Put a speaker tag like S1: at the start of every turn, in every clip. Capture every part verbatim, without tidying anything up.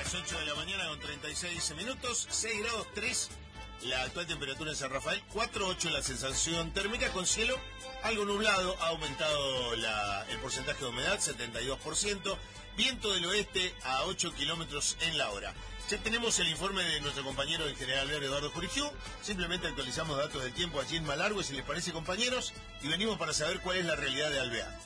S1: las ocho de la mañana con treinta y seis minutos, seis grados tres la actual temperatura en San Rafael, cuatro coma ocho la sensación térmica, con cielo algo nublado, ha aumentado la, el porcentaje de humedad, setenta y dos por ciento, viento del oeste a ocho kilómetros en la hora. Ya tenemos el informe de nuestro compañero el general Eduardo Jurigiu, simplemente actualizamos datos del tiempo allí en Malargüe, si les parece, compañeros, y venimos para saber cuál es la realidad de Alvear.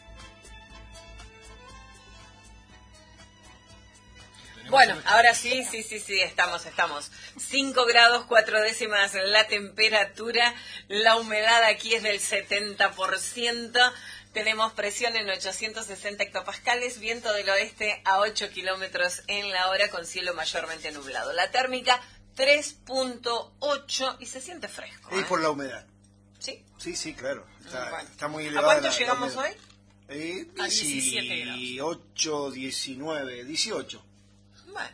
S2: Bueno, ahora sí, sí, sí, sí, estamos, estamos. cinco grados, cuatro décimas la temperatura, la humedad aquí es del setenta por ciento, tenemos presión en ochocientos sesenta hectopascales, viento del oeste a ocho kilómetros en la hora con cielo mayormente nublado. La térmica tres punto ocho y se siente fresco.
S3: Es
S2: ¿eh?
S3: por la humedad.
S2: ¿Sí?
S3: Sí, sí, claro. Está,
S2: bueno.
S3: está muy elevada.
S2: ¿A cuánto
S3: la,
S2: llegamos
S3: la
S2: hoy?
S3: Eh,
S2: A diecisiete grados.
S3: dieciocho, diecinueve, dieciocho.
S2: Bueno,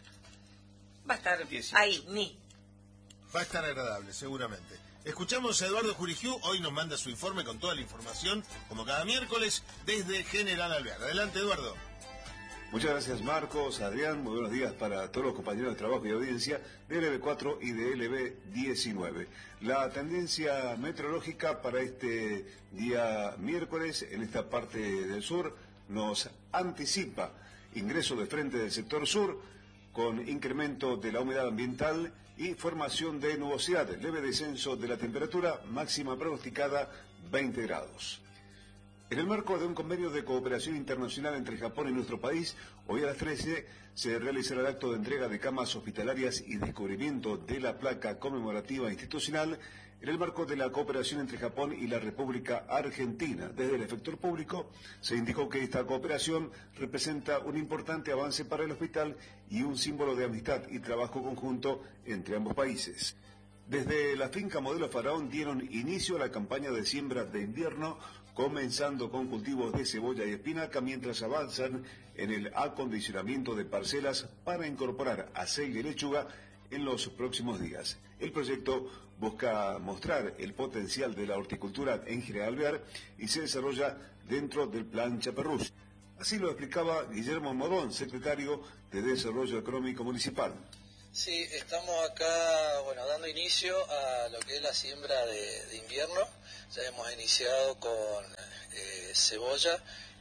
S2: va a estar
S3: dieciocho.
S2: ahí, ni.
S1: Va a estar agradable, seguramente. Escuchamos a Eduardo Jurigiu, hoy nos manda su informe con toda la información, como cada miércoles, desde General Alvear. Adelante, Eduardo.
S4: Muchas gracias, Marcos, Adrián, muy buenos días para todos los compañeros de trabajo y audiencia de L B cuatro y de L B diecinueve. La tendencia meteorológica para este día miércoles en esta parte del sur nos anticipa ingreso de frente del sector sur, con incremento de la humedad ambiental y formación de nubosidad, leve descenso de la temperatura, máxima pronosticada veinte grados. En el marco de un convenio de cooperación internacional entre Japón y nuestro país, hoy a las trece se realizará el acto de entrega de camas hospitalarias y descubrimiento de la placa conmemorativa institucional en el marco de la cooperación entre Japón y la República Argentina. Desde el efector público se indicó que esta cooperación representa un importante avance para el hospital y un símbolo de amistad y trabajo conjunto entre ambos países. Desde la finca Modelo Faraón dieron inicio a la campaña de siembra de invierno, comenzando con cultivos de cebolla y espinaca, mientras avanzan en el acondicionamiento de parcelas para incorporar acelga y lechuga en los próximos días. El proyecto busca mostrar el potencial de la horticultura en General Alvear y se desarrolla dentro del Plan Chaperrús. Así lo explicaba Guillermo Morón, secretario de Desarrollo Económico Municipal.
S5: Sí, estamos acá, bueno, dando inicio a lo que es la siembra de, de invierno. Ya hemos iniciado con eh, cebolla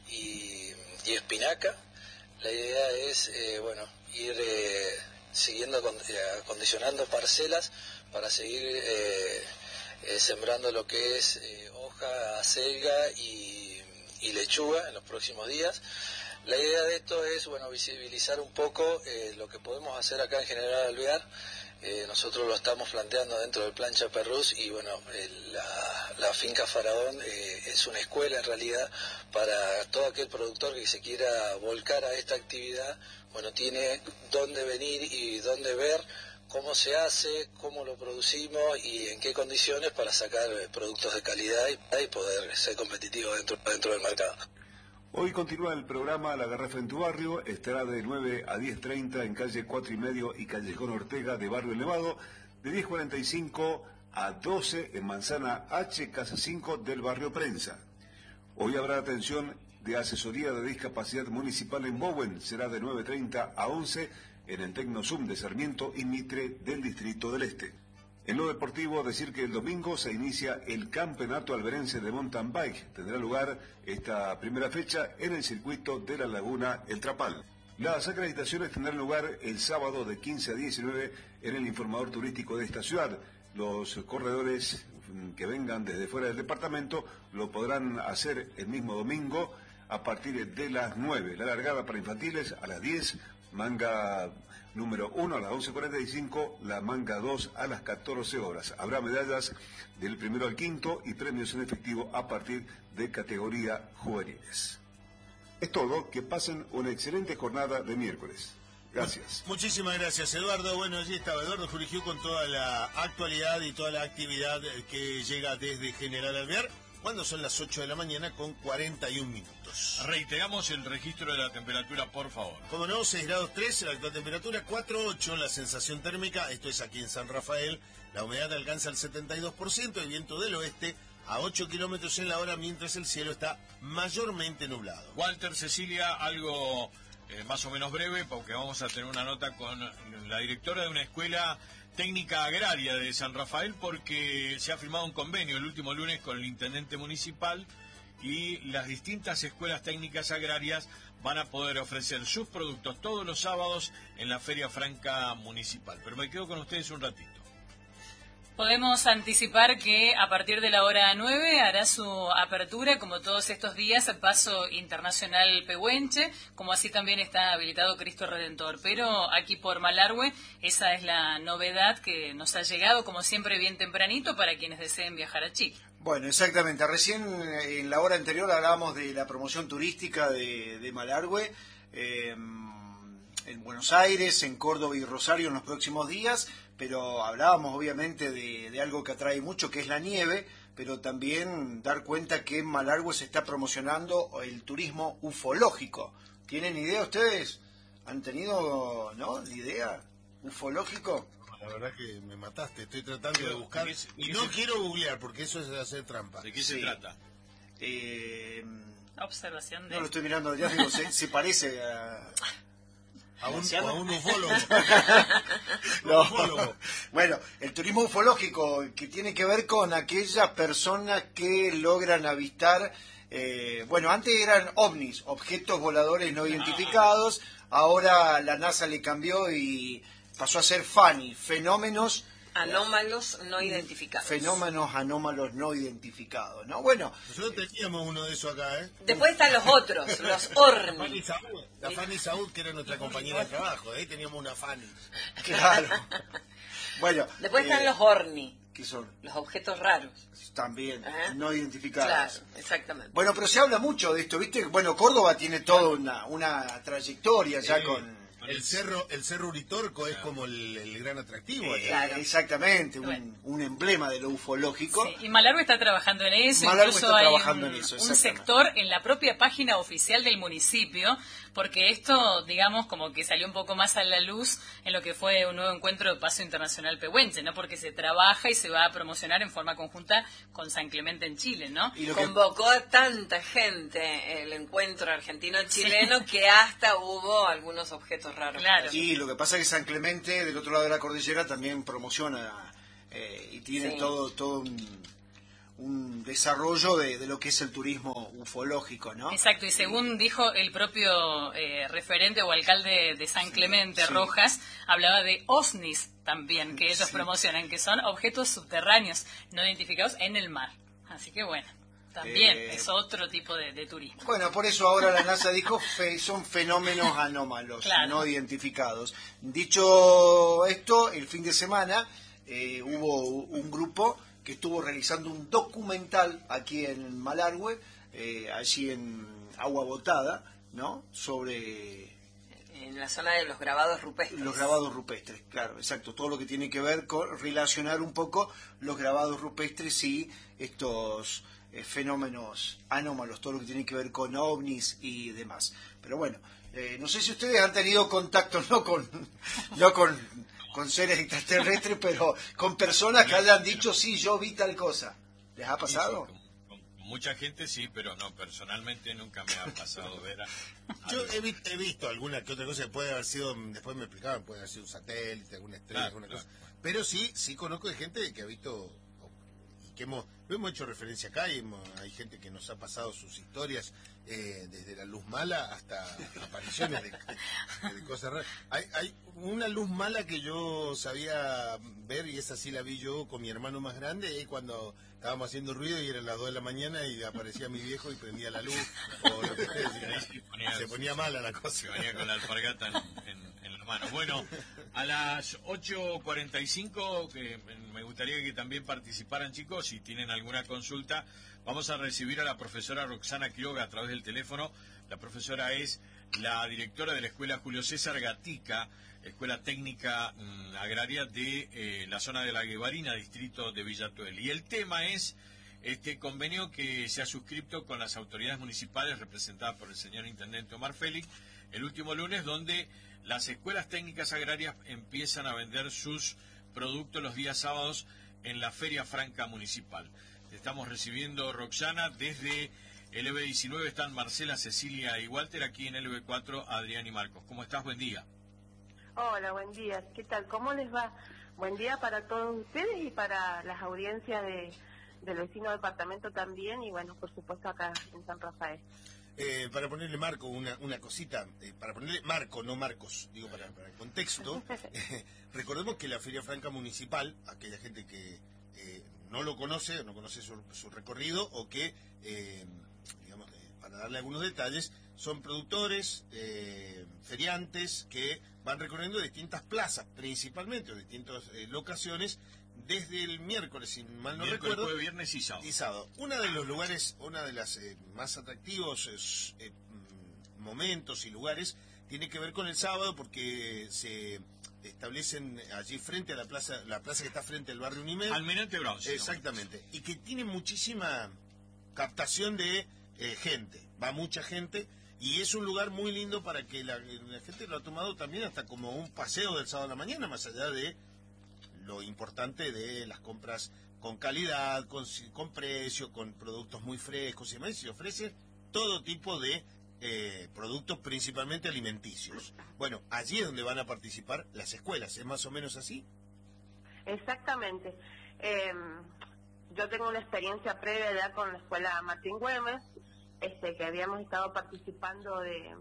S5: y, y espinaca. La idea es, eh, bueno, ir eh, siguiendo, acondicionando parcelas para seguir eh, eh, sembrando lo que es eh, hoja, acelga y, y lechuga en los próximos días. La idea de esto es, bueno, visibilizar un poco eh, lo que podemos hacer acá en General Alvear. Eh, nosotros lo estamos planteando dentro del Plan Chaperrús y, bueno, eh, la, la finca Faraón eh, es una escuela en realidad para todo aquel productor que se quiera volcar a esta actividad. Bueno, tiene dónde venir y dónde ver cómo se hace, cómo lo producimos y en qué condiciones para sacar productos de calidad y, y poder ser competitivo dentro, dentro del mercado.
S4: Hoy continúa el programa La Garrafa en tu Barrio, estará de nueve a diez treinta en calle cuatro y medio y Callejón Ortega de Barrio Elevado, de diez cuarenta y cinco a doce en Manzana H, Casa cinco del Barrio Prensa. Hoy habrá atención de asesoría de discapacidad municipal en Bowen, será de nueve treinta a once en el Tecnosum de Sarmiento y Mitre del Distrito del Este. En lo deportivo, decir que el domingo se inicia el Campeonato Alverense de Mountain Bike. Tendrá lugar esta primera fecha en el circuito de la Laguna El Trapal. Las acreditaciones tendrán lugar el sábado de quince a diecinueve en el informador turístico de esta ciudad. Los corredores que vengan desde fuera del departamento lo podrán hacer el mismo domingo a partir de las nueve. La largada para infantiles a las diez, manga número uno a las once cuarenta y cinco, la manga dos a las catorce horas. Habrá medallas del primero al quinto y premios en efectivo a partir de categoría juveniles. Es todo, que pasen una excelente jornada de miércoles. Gracias.
S1: Muchísimas gracias, Eduardo. Bueno, allí estaba Eduardo Jurigiu con toda la actualidad y toda la actividad que llega desde General Alvear, cuando son las ocho de la mañana con cuarenta y un minutos.
S6: Reiteramos el registro de la temperatura, por favor.
S1: Como no, seis grados tres la actual temperatura, cuatro coma ocho la sensación térmica, esto es aquí en San Rafael. La humedad alcanza el setenta y dos por ciento, el viento del oeste a ocho kilómetros en la hora, mientras el cielo está mayormente nublado.
S6: Walter, Cecilia, algo eh, más o menos breve, porque vamos a tener una nota con la directora de una escuela técnica agraria de San Rafael, porque se ha firmado un convenio el último lunes con el intendente municipal y las distintas escuelas técnicas agrarias van a poder ofrecer sus productos todos los sábados en la Feria Franca Municipal. Pero me quedo con ustedes un ratito.
S7: Podemos anticipar que a partir de la hora nueve hará su apertura, como todos estos días, el Paso Internacional Pehuenche, como así también está habilitado Cristo Redentor. Pero aquí por Malargüe, esa es la novedad que nos ha llegado, como siempre, bien tempranito para quienes deseen viajar a Chile.
S3: Bueno, exactamente. Recién en la hora anterior hablábamos de la promoción turística de, de Malargüe, eh, en Buenos Aires, en Córdoba y Rosario en los próximos días, pero hablábamos obviamente de, de algo que atrae mucho, que es la nieve, pero también dar cuenta que en Malargüe se está promocionando el turismo ufológico. ¿Tienen idea ustedes? ¿Han tenido, no, la idea? ¿Ufológico?
S1: La verdad que me mataste, estoy tratando de buscar.
S6: ¿De qué se-
S1: Y
S6: de
S1: no
S6: qué se-
S1: quiero googlear porque eso es hacer trampa.
S6: ¿De qué
S3: Sí.
S6: se trata?
S3: Eh,
S7: Observación de...
S3: no lo estoy mirando, ya digo, se, se parece a...
S1: A un,
S3: ¿Marciano?
S1: a un ufólogo.
S3: No.
S1: Ufólogo.
S3: Bueno, el turismo ufológico, que tiene que ver con aquellas personas que logran avistar, eh, bueno, antes eran ovnis, objetos voladores no identificados, ahora la NASA le cambió y pasó a ser FANI, fenómenos
S2: Anómalos no identificados.
S3: fenómenos anómalos no identificados, ¿no? Bueno,
S1: Nosotros teníamos uno de esos acá, ¿eh?
S2: Después están los otros, los
S1: Fanny
S2: orni.
S1: Saúd, la Fanny Saúd, que era nuestra compañera de trabajo, ahí teníamos una Fanny.
S3: claro. Bueno,
S2: Después están
S3: eh,
S2: los orni,
S3: que son
S2: los objetos raros.
S3: también
S2: Ajá.
S3: no identificados.
S2: Claro, exactamente.
S3: Bueno, pero se habla mucho de esto, ¿viste? Bueno, Córdoba tiene toda una, una trayectoria ya
S1: Eh,
S3: con...
S1: El cerro, el cerro Uritorco es como el, el gran atractivo.
S3: eh,
S1: allá.
S2: Claro.
S3: Exactamente, un,
S7: Bueno.
S3: un emblema de lo ufológico.
S7: Sí, y Malargüe está trabajando en eso,
S3: Malargüe
S7: incluso
S3: está
S7: hay
S3: trabajando
S7: un,
S3: en eso,
S7: un
S3: exactamente.
S7: sector en la propia página oficial del municipio, porque esto, digamos, como que salió un poco más a la luz en lo que fue un nuevo encuentro de Paso Internacional Pehuenche, ¿no? Porque se trabaja y se va a promocionar en forma conjunta con San Clemente en Chile, ¿no?
S3: Y lo que-
S2: Convocó a tanta gente el encuentro argentino-chileno que hasta hubo algunos objetos raros.
S7: Claro.
S3: Y lo que pasa es que San Clemente, del otro lado de la cordillera, también promociona eh, y tiene
S2: Sí.
S3: todo todo un, un desarrollo de, de lo que es el turismo ufológico, ¿no?
S7: Exacto, y según dijo el propio eh, referente o alcalde de San Clemente,
S3: sí.
S7: Rojas, hablaba de OSNIs también, que ellos
S3: Sí.
S7: promocionan, que son objetos subterráneos no identificados en el mar. Así que bueno, también
S3: Eh,
S7: es otro tipo de, de turismo.
S3: Bueno, por eso ahora la NASA dijo fe- son fenómenos anómalos,
S7: Claro.
S3: no identificados. Dicho esto, el fin de semana eh, hubo un grupo que estuvo realizando un documental aquí en Malargüe, eh, allí en Agua Botada, ¿no? Sobre
S2: En la zona de los grabados rupestres.
S3: los grabados rupestres, claro, exacto. Todo lo que tiene que ver con relacionar un poco los grabados rupestres y estos eh, fenómenos anómalos, todo lo que tiene que ver con ovnis y demás. Pero bueno, eh, no sé si ustedes han tenido contacto, no con, no con, con seres extraterrestres, pero con personas que hayan dicho, sí, yo vi tal cosa. ¿Les ha pasado?
S6: Sí, sí, con, con mucha gente sí, pero no, personalmente nunca me ha pasado ver a...
S1: Yo
S6: algo.
S1: he, vi- he visto alguna que otra cosa que puede haber sido, después me explicaban, puede haber sido un satélite, alguna estrella,
S6: Claro,
S1: alguna
S6: claro.
S1: cosa. Pero sí, sí conozco de gente que ha visto, y que hemos, lo hemos hecho referencia acá, y hemos- hay gente que nos ha pasado sus historias, eh, desde la luz mala hasta apariciones de, de cosas raras. Hay, hay una luz mala que yo sabía ver, y esa sí la vi yo con mi hermano más grande, es cuando estábamos haciendo ruido y eran las dos de la mañana y aparecía mi viejo y prendía la luz, o lo que ustedes digan.
S6: Sí, ponía-
S1: Se ponía mala la cosa.
S6: Se venía con la alpargata en, en- en la mano. Bueno, a las ocho cuarenta y cinco, que me gustaría que también participaran, chicos, si tienen alguna consulta. Vamos a recibir a la profesora Roxana Quiroga a través del teléfono. La profesora es la directora de la Escuela Julio César Gatica, Escuela Técnica mm, Agraria de eh, la zona de la Guevarina, distrito de Villa Tuel. Y el tema es este convenio que se ha suscrito con las autoridades municipales representadas por el señor intendente Omar Félix el último lunes, donde las escuelas técnicas agrarias empiezan a vender sus productos los días sábados en la Feria Franca Municipal. Estamos recibiendo, Roxana, desde L B diecinueve están Marcela, Cecilia y Walter, aquí en L B cuatro Adrián y Marcos. ¿Cómo estás? Buen día.
S8: Hola, buen día. ¿Qué tal? ¿Cómo les va? Buen día para todos ustedes y para las audiencias de, del vecino departamento también, y bueno, por supuesto acá en San Rafael.
S1: Eh, para ponerle marco, una, una cosita, eh, para ponerle marco, no Marcos, digo para, para el contexto, eh, recordemos que la Feria Franca Municipal, aquella gente que eh, no lo conoce, no conoce su, su recorrido, o que, eh, digamos, eh, para darle algunos detalles, son productores, eh, feriantes, que van recorriendo distintas plazas, principalmente, o distintas eh, locaciones, desde el miércoles, si mal no
S6: Miércoles,
S1: recuerdo.
S6: jueves, viernes y sábado.
S1: Y sábado. Uno de los lugares, una de las eh, más atractivos eh, momentos y lugares, tiene que ver con el sábado, porque se establecen allí frente a la plaza, la plaza que está frente al barrio Unimed.
S6: Almirante Brown.
S1: Exactamente. Y que tiene muchísima captación de eh, gente. Va mucha gente. Y es un lugar muy lindo para que la, la gente lo ha tomado también hasta como un paseo del sábado a la mañana, más allá de lo importante de las compras con calidad, con, con precio, con productos muy frescos y demás. Y se ofrece todo tipo de eh, productos, principalmente alimenticios. Bueno, allí es donde van a participar las escuelas, ¿es más o menos así?
S8: Exactamente. Eh, yo tengo una experiencia previa ya con la escuela Martín Güemes, este, que habíamos estado participando de...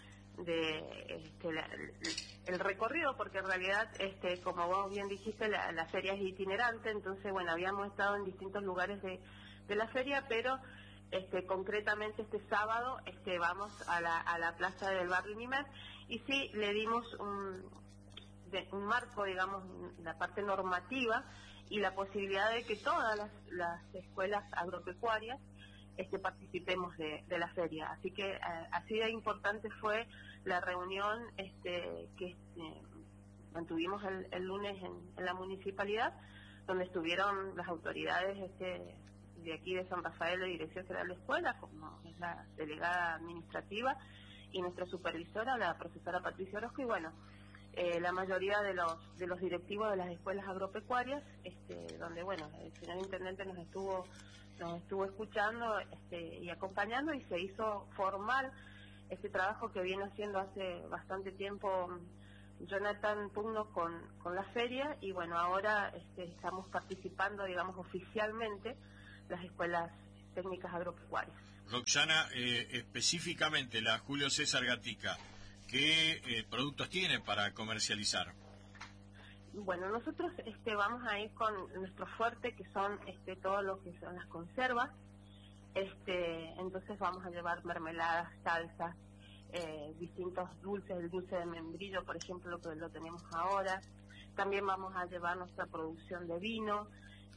S8: de este, la, el recorrido, porque en realidad, este, como vos bien dijiste, la, la feria es itinerante, entonces, bueno, habíamos estado en distintos lugares de, de la feria, pero este, concretamente este sábado este, vamos a la, a la plaza del barrio Unimed, y sí, le dimos un, de, un marco, digamos, la parte normativa, y la posibilidad de que todas las, las escuelas agropecuarias este, participemos de, de la feria. Así que eh, así de importante fue la reunión este, que eh, mantuvimos el, el lunes en, en la municipalidad, donde estuvieron las autoridades este, de aquí de San Rafael, de Dirección General de Escuelas, como es la delegada administrativa, y nuestra supervisora, la profesora Patricia Orozco, y bueno, eh, la mayoría de los de los directivos de las escuelas agropecuarias, este, donde bueno, el señor intendente nos estuvo nos estuvo escuchando este, y acompañando, y se hizo formal este trabajo que viene haciendo hace bastante tiempo Jonathan Pugno con, con la feria, y bueno, ahora este, estamos participando, digamos, oficialmente las escuelas técnicas agropecuarias.
S6: Roxana, eh, específicamente la Julio César Gatica, ¿qué eh, productos tiene para comercializar?
S8: Bueno, nosotros este, vamos a ir con nuestro fuerte, que son este, todo lo que son las conservas. Este, entonces vamos a llevar mermeladas, salsas, eh, distintos dulces, el dulce de membrillo, por ejemplo, que lo tenemos ahora. También vamos a llevar nuestra producción de vino.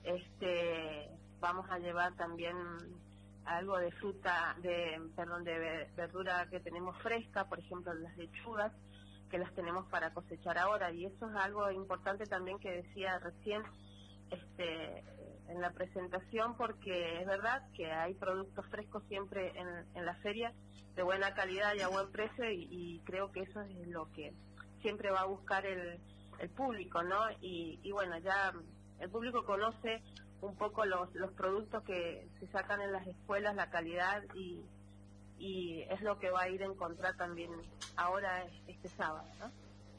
S8: Este, vamos a llevar también algo de fruta, de perdón, de verdura que tenemos fresca, por ejemplo, las lechugas, que las tenemos para cosechar ahora, y eso es algo importante también que decía recién este, en la presentación, porque es verdad que hay productos frescos siempre en, en la feria, de buena calidad y a buen precio, y, y creo que eso es lo que siempre va a buscar el, el público, ¿no? Y, y bueno, ya el público conoce un poco los, los productos que se sacan en las escuelas, la calidad, y y es lo que va a ir a encontrar también ahora este sábado, ¿no?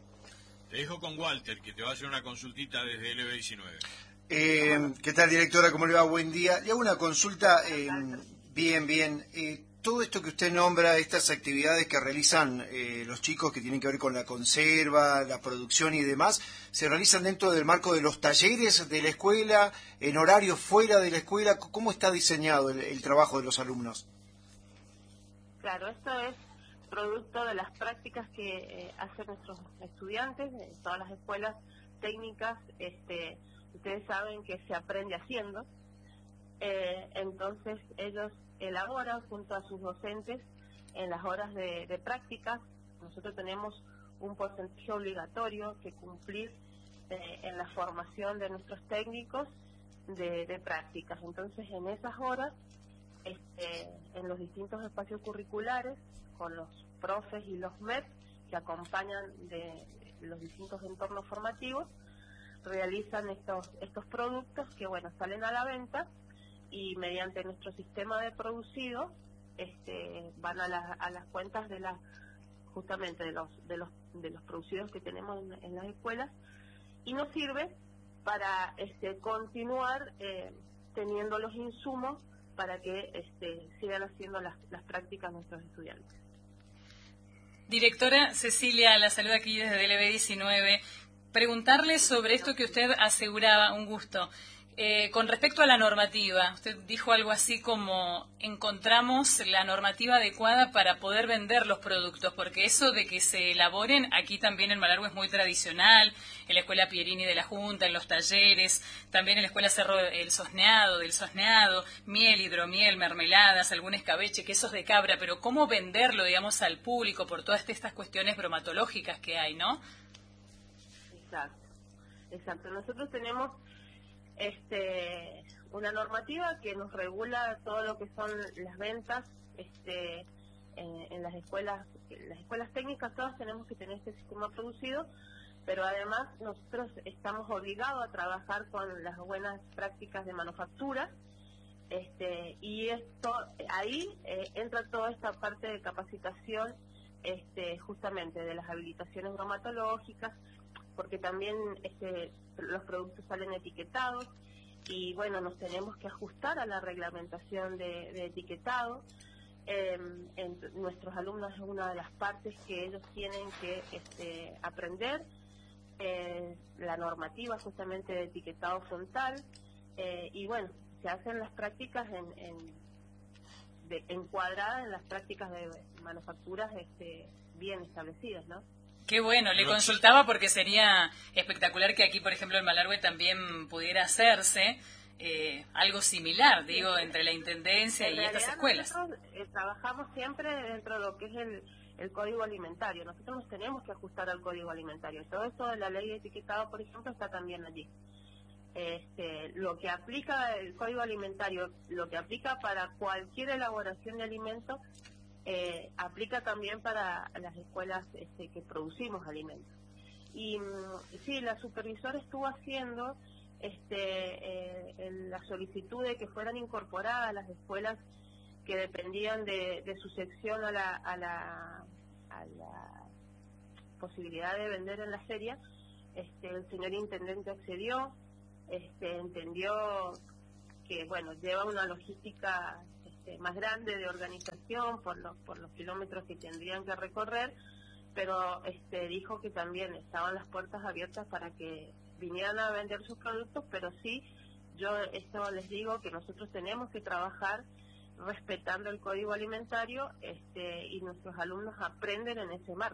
S6: Te dejo con Walter, que te va a hacer una consultita desde L B diecinueve.
S3: Eh, ¿Qué tal, directora? ¿Cómo le va? Buen día. Le hago una consulta. Eh, bien, bien. Eh, todo esto que usted nombra, estas actividades que realizan eh, los chicos que tienen que ver con la conserva, la producción y demás, ¿se realizan dentro del marco de los talleres de la escuela, en horarios fuera de la escuela? ¿Cómo está diseñado el, el trabajo de los alumnos?
S8: Claro, esto es producto de las prácticas que eh, hacen nuestros estudiantes de todas las escuelas técnicas. Este, ustedes saben que se aprende haciendo, eh, entonces ellos elaboran junto a sus docentes en las horas de, de prácticas. Nosotros tenemos un porcentaje obligatorio que cumplir eh, en la formación de nuestros técnicos de, de prácticas. Entonces, en esas horas, Este, en los distintos espacios curriculares, con los profes y los M E P que acompañan de los distintos entornos formativos, realizan estos estos productos que, bueno, salen a la venta, y mediante nuestro sistema de producido este, van a, la, a las cuentas de las justamente de los de los de los producidos que tenemos en, en las escuelas, y nos sirve para este, continuar eh, teniendo los insumos para que este, sigan haciendo las, las prácticas nuestros estudiantes.
S7: Directora Cecilia, la saluda aquí desde D L B diecinueve. Preguntarle sobre esto que usted aseguraba, un gusto. Eh, con respecto a la normativa, usted dijo algo así como encontramos la normativa adecuada para poder vender los productos, porque eso de que se elaboren, aquí también en Malargüe es muy tradicional, en la Escuela Pierini de la Junta, en los talleres, también en la Escuela Cerro el Sosneado, del Sosneado, miel, hidromiel, mermeladas, algún escabeche, quesos de cabra, pero ¿cómo venderlo, digamos, al público por todas estas cuestiones bromatológicas que hay, no?
S8: Exacto, exacto. Nosotros tenemos Este, una normativa que nos regula todo lo que son las ventas este, en, en las escuelas, las escuelas técnicas todas tenemos que tener este sistema producido, pero además nosotros estamos obligados a trabajar con las buenas prácticas de manufactura, este, y esto ahí eh, entra toda esta parte de capacitación, este, justamente de las habilitaciones bromatológicas, porque también este, los productos salen etiquetados y bueno, nos tenemos que ajustar a la reglamentación de, de etiquetado. Eh, en, nuestros alumnos es una de las partes que ellos tienen que este, aprender, eh, la normativa justamente de etiquetado frontal, eh, y bueno, se hacen las prácticas en, en, de, encuadradas en las prácticas de manufacturas este, bien establecidas, ¿no?
S7: Qué bueno, le consultaba porque sería espectacular que aquí, por ejemplo, en Malargüe también pudiera hacerse eh, algo similar, digo, entre la Intendencia y estas escuelas.
S8: Nosotros eh, trabajamos siempre dentro de lo que es el, el Código Alimentario. Nosotros nos tenemos que ajustar al Código Alimentario. Todo esto de la ley de etiquetado, por ejemplo, está también allí. Este, lo que aplica el Código Alimentario, lo que aplica para cualquier elaboración de alimentos, Eh, aplica también para las escuelas este, que producimos alimentos. Y sí, la supervisora estuvo haciendo este, eh, el, la solicitud de que fueran incorporadas las escuelas que dependían de, de su sección a la, a, la, a la posibilidad de vender en la feria. Este, el señor intendente accedió, este, entendió que bueno, lleva una logística más grande de organización por los por los kilómetros que tendrían que recorrer, pero este dijo que también estaban las puertas abiertas para que vinieran a vender sus productos, pero sí, yo esto les digo que nosotros tenemos que trabajar respetando el Código Alimentario, este y nuestros alumnos aprenden en ese marco.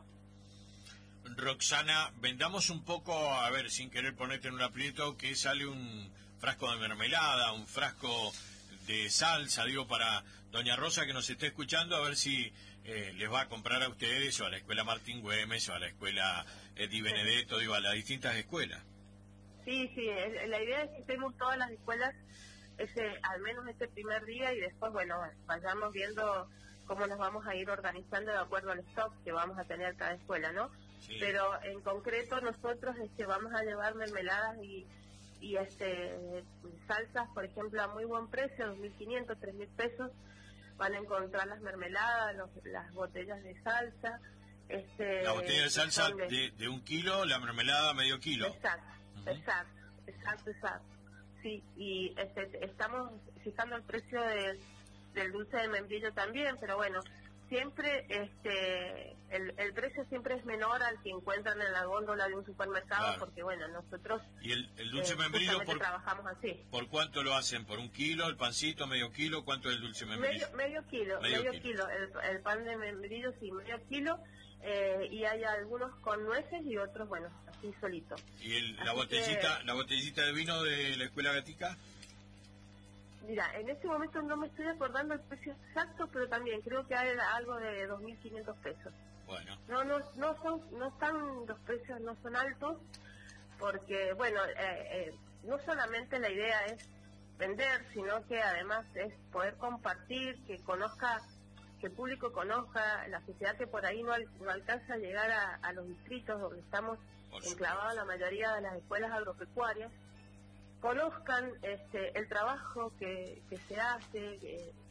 S6: Roxana, vendamos un poco, a ver, sin querer ponerte en un aprieto, que sale un frasco de mermelada, un frasco de salsa, digo, para doña Rosa que nos esté escuchando, a ver si eh, les va a comprar a ustedes o a la escuela Martín Güemes o a la escuela eh, Di Benedetto, digo, a las distintas escuelas.
S8: Sí, sí, es, la idea es que estemos todas las escuelas ese al menos este primer día y después, bueno, vayamos viendo cómo nos vamos a ir organizando de acuerdo al stock que vamos a tener cada escuela, ¿no? Sí. Pero en concreto nosotros este, vamos a llevar mermeladas y y este salsas, por ejemplo, a muy buen precio, dos mil quinientos, tres mil pesos, van a encontrar las mermeladas, los, las botellas de salsa. Este,
S6: la botella de salsa de, de, de un kilo, la mermelada medio kilo.
S8: Exacto, uh-huh. exacto, exacto, exacto. Sí, y este, estamos fijando el precio de, del dulce de membrillo también, pero bueno, siempre este el, el precio siempre es menor al que encuentran en la góndola de un supermercado, claro. Porque bueno, nosotros
S6: y el, el dulce eh, membrillo por
S8: trabajamos así.
S6: ¿Por cuánto lo hacen? ¿Por un kilo el pancito, medio kilo? ¿Cuánto es el dulce membrillo?
S8: Medio, medio kilo, medio, medio kilo, kilo. El, el pan de membrillo sí, medio kilo, eh, y hay algunos con nueces y otros, bueno, así solito.
S6: ¿Y el, la botellita, que, la botellita de vino de la Escuela Gatica?
S8: Mira, en este momento no me estoy acordando el precio exacto, pero también creo que hay algo de dos mil quinientos pesos.
S6: Bueno.
S8: No, no, no son, no están, los precios no son altos, porque, bueno, eh, eh, no solamente la idea es vender, sino que además es poder compartir, que conozca, que el público conozca, la sociedad que por ahí no, al, no alcanza a llegar a, a los distritos donde estamos enclavados la mayoría de las escuelas agropecuarias, conozcan este, el trabajo que, que se hace, que,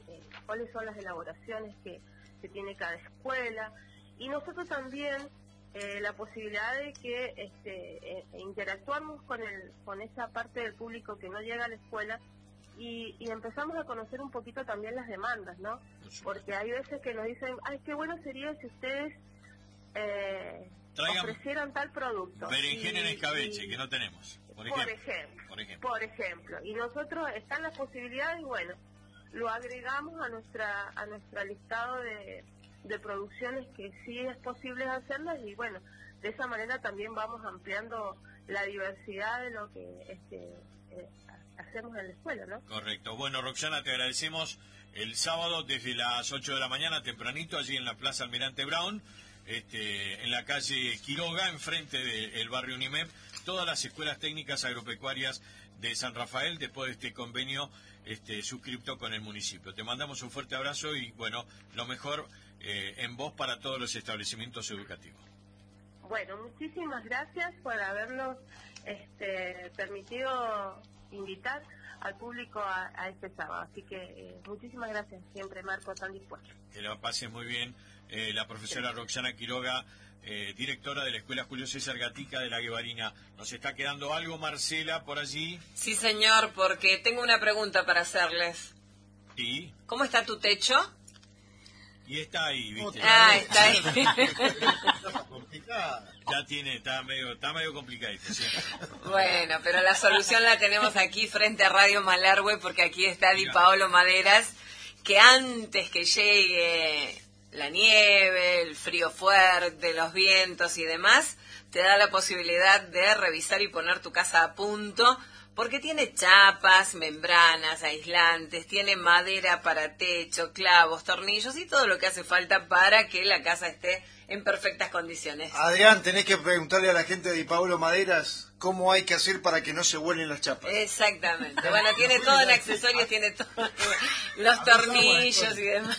S8: eh, cuáles son las elaboraciones que, que tiene cada escuela, y nosotros también eh, la posibilidad de que este, eh, interactuamos con, el, con esa parte del público que no llega a la escuela, y, y empezamos a conocer un poquito también las demandas, ¿no? Porque hay veces que nos dicen, ay, qué bueno sería si ustedes eh, ofrecieran tal producto.
S6: Berenjena en
S8: Y-
S6: escabeche,
S8: y-
S6: que no tenemos. Por
S8: Por
S6: ejemplo.
S8: ejemplo,
S6: Por ejemplo.
S8: por ejemplo, y nosotros están las posibilidades, y bueno, lo agregamos a nuestra a nuestro listado de, de producciones que sí es posible hacerlas, y bueno, de esa manera también vamos ampliando la diversidad de lo que este, eh, hacemos en la escuela, ¿no?
S6: Correcto. Bueno, Roxana, te agradecemos el sábado desde las ocho de la mañana, tempranito, allí en la Plaza Almirante Brown, este, en la calle Quiroga, enfrente del barrio Unimep, todas las escuelas técnicas agropecuarias de San Rafael, después de este convenio este, suscripto con el municipio. Te mandamos un fuerte abrazo y, bueno, lo mejor eh, en vos para todos los establecimientos educativos.
S8: Bueno, muchísimas gracias por habernos este, permitido invitar al público a, a este sábado. Así que eh, muchísimas gracias siempre, Marco, tan dispuesto.
S6: Que la pases muy bien. Eh, la profesora Roxana Quiroga, eh, directora de la Escuela Julio César Gatica de la Guevarina. ¿Nos está quedando algo, Marcela, por allí?
S2: Sí, señor, porque tengo una pregunta para hacerles.
S6: Sí.
S2: ¿Cómo está tu techo?
S6: Y está ahí, ¿viste?
S2: Ah, está ahí.
S6: Ya tiene, está medio, está medio complicadito, sí.
S2: Bueno, pero la solución la tenemos aquí frente a Radio Malargüe, porque aquí está Di Paolo Maderas, que antes que llegue la nieve, el frío fuerte, los vientos y demás, te da la posibilidad de revisar y poner tu casa a punto, porque tiene chapas, membranas, aislantes, tiene madera para techo, clavos, tornillos y todo lo que hace falta para que la casa esté en perfectas condiciones.
S3: Adrián, tenés que preguntarle a la gente de Di Paolo Maderas cómo hay que hacer para que no se vuelen las chapas.
S2: Exactamente. Bueno, tiene todo en accesorios, tiene todos los tornillos y demás.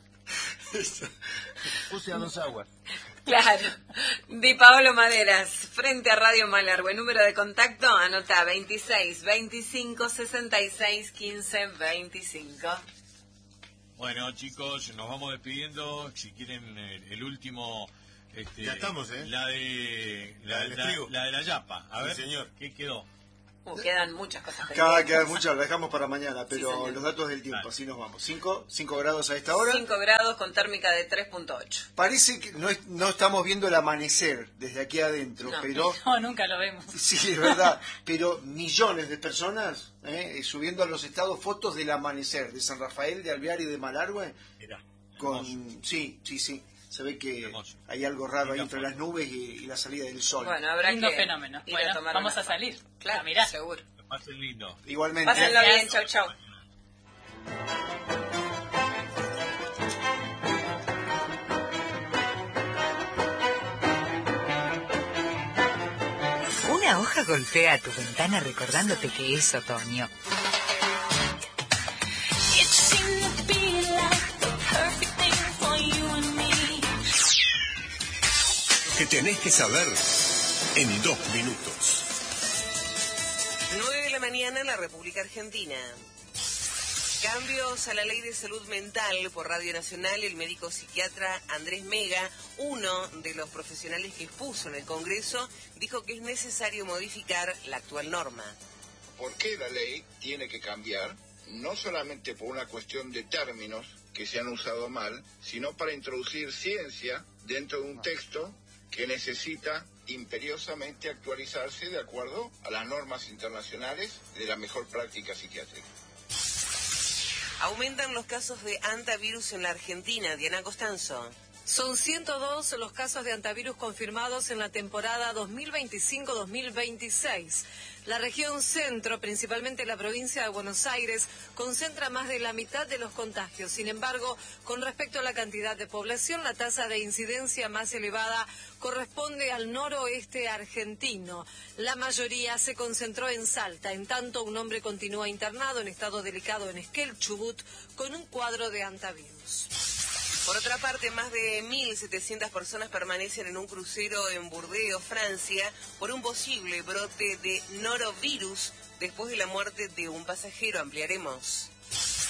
S1: Puse a dos aguas.
S2: Claro. Di Paolo Maderas, frente a Radio Malargüe. Número de contacto, anota veintiséis, veinticinco, sesenta y seis, quince, veinticinco.
S6: Bueno, chicos, nos vamos despidiendo. Si quieren el, el último... Este,
S1: Ya estamos, ¿eh?
S6: La de la,
S1: La del
S6: la-
S1: estribo.
S6: la de la yapa. A
S1: Sí,
S6: ver,
S1: señor.
S6: ¿qué quedó?
S2: Uh, quedan muchas cosas
S3: Acá
S2: pendientes.
S3: quedan muchas, lo dejamos para mañana,
S2: Sí,
S3: pero
S2: señor.
S3: los datos del tiempo,
S6: Dale.
S3: así nos vamos. cinco, cinco grados a esta hora.
S2: cinco grados con térmica de tres punto ocho.
S3: Parece que no, es- no estamos viendo el amanecer desde aquí adentro,
S2: No.
S3: pero
S7: No, nunca lo vemos.
S3: sí, es verdad, pero millones de personas eh, subiendo a los estados fotos del amanecer de San Rafael, de Alvear y de Malargüe,
S6: Mirá,
S3: con
S6: hermoso.
S3: sí, sí, sí, se ve que
S6: Hermoso.
S3: hay algo raro ahí
S6: Linda
S3: entre
S6: foto.
S3: las nubes y, y la salida del sol.
S2: Bueno, habrá
S7: Lindo
S2: que
S7: fenómeno.
S2: ir a
S7: Bueno,
S2: tomar
S7: vamos
S2: una
S7: a salir.
S2: Claro,
S7: A mirar.
S2: seguro.
S6: Que pasen lindo.
S3: Igualmente.
S2: Pásenlo bien, chau, chau.
S9: Una hoja golpea a tu ventana recordándote que es otoño.
S10: Que tenés que saber en dos minutos.
S11: nueve de la mañana en la República Argentina. Cambios a la ley de salud mental por Radio Nacional. El médico psiquiatra Andrés Mega, uno de los profesionales que expuso en el Congreso, dijo que es necesario modificar la actual norma.
S12: ¿Por qué la ley tiene que cambiar? No solamente por una cuestión de términos que se han usado mal, sino para introducir ciencia dentro de un texto que necesita imperiosamente actualizarse de acuerdo a las normas internacionales de la mejor práctica psiquiátrica.
S11: Aumentan los casos de antivirus en la Argentina. Diana Costanzo.
S13: Son ciento dos los casos de antivirus confirmados en la temporada dos mil veinticinco dos mil veintiséis. La región centro, principalmente la provincia de Buenos Aires, concentra más de la mitad de los contagios. Sin embargo, con respecto a la cantidad de población, la tasa de incidencia más elevada corresponde al noroeste argentino. La mayoría se concentró en Salta. En tanto, un hombre continúa internado en estado delicado en Esquel, Chubut, con un cuadro de antivirus.
S11: Por otra parte, más de mil setecientas personas permanecen en un crucero en Burdeos, Francia, por un posible brote de norovirus después de la muerte de un pasajero. Ampliaremos.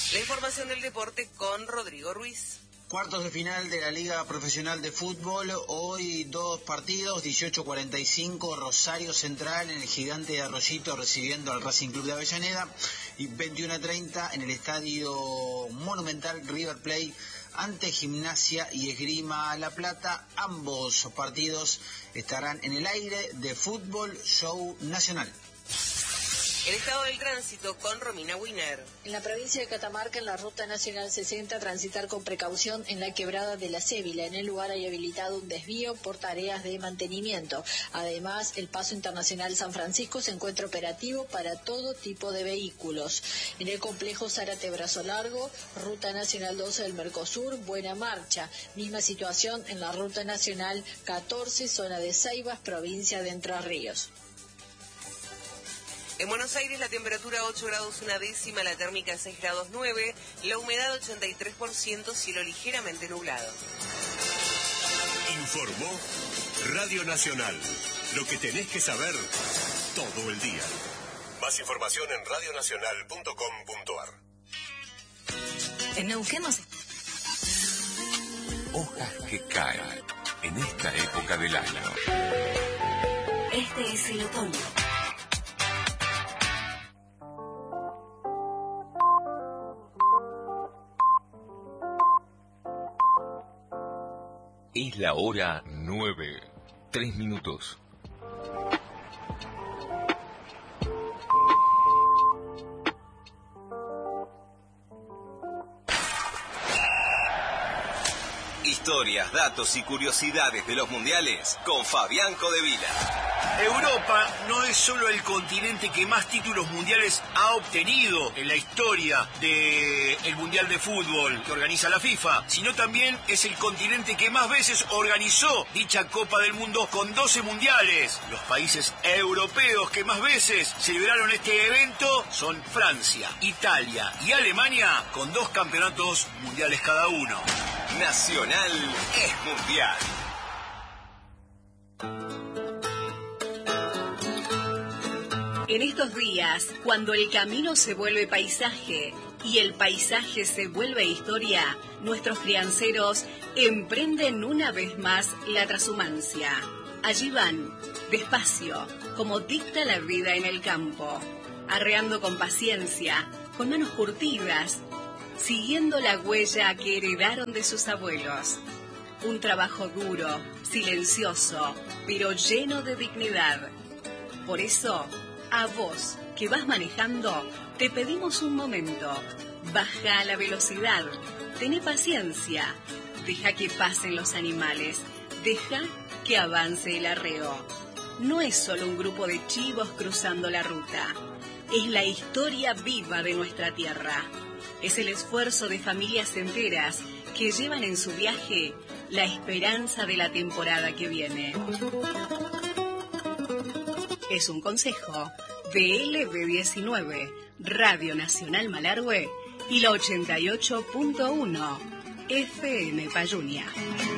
S11: La información del deporte con Rodrigo Ruiz.
S14: Cuartos de final de la Liga Profesional de Fútbol, hoy dos partidos, dieciocho cuarenta y cinco, Rosario Central en el Gigante de Arroyito recibiendo al Racing Club de Avellaneda, y veintiuno treinta en el Estadio Monumental River Plate ante Gimnasia y Esgrima La Plata. Ambos partidos estarán en el aire de Fútbol Show Nacional.
S11: El estado del tránsito con Romina Winer.
S15: En la provincia de Catamarca, en la Ruta Nacional sesenta, transitar con precaución en la quebrada de la Cébila. En el lugar hay habilitado un desvío por tareas de mantenimiento. Además, el paso internacional San Francisco se encuentra operativo para todo tipo de vehículos. En el complejo Zárate Brazo Largo, Ruta Nacional doce del Mercosur, buena marcha. Misma situación en la Ruta Nacional catorce, zona de Ceibas, provincia de Entre Ríos.
S11: En Buenos Aires la temperatura ocho grados una décima, la térmica seis grados nueve, la humedad ochenta y tres por ciento, cielo ligeramente nublado.
S10: Informó Radio Nacional. Lo que tenés que saber todo el día. Más información en radio nacional punto com punto a r.
S9: En Neuquén nos...
S16: Hojas que caen en esta época del año.
S9: Este es el otoño.
S16: Es la hora nueve, tres minutos.
S17: Historias, datos y curiosidades de los mundiales con Fabián Codevila.
S1: Europa no es solo el continente que más títulos mundiales ha obtenido en la historia del Mundial de Fútbol que organiza la FIFA, sino también es el continente que más veces organizó dicha Copa del Mundo con doce mundiales. Los países europeos que más veces celebraron este evento son Francia, Italia y Alemania, con dos campeonatos mundiales cada uno.
S17: Nacional es mundial.
S18: En estos días, cuando el camino se vuelve paisaje y el paisaje se vuelve historia, nuestros crianceros emprenden una vez más la trashumancia. Allí van, despacio, como dicta la vida en el campo, arreando con paciencia, con manos curtidas, siguiendo la huella que heredaron de sus abuelos. Un trabajo duro, silencioso, pero lleno de dignidad. Por eso, a vos que vas manejando, te pedimos un momento. Baja la velocidad, tené paciencia, deja que pasen los animales, deja que avance el arreo. No es solo un grupo de chivos cruzando la ruta, es la historia viva de nuestra tierra. Es el esfuerzo de familias enteras que llevan en su viaje la esperanza de la temporada que viene. Es un consejo de L B diecinueve, Radio Nacional Malargüe y la ochenta y ocho punto uno F M Payunia.